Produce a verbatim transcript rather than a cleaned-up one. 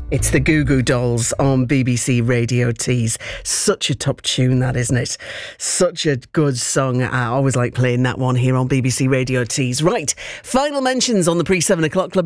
It's the Goo Goo Dolls on B B C Radio Tees. Such a top tune, that, isn't it? Such a good song. I always like playing that one here on B B C Radio Tees. Right, final mentions on the pre-seven o'clock club.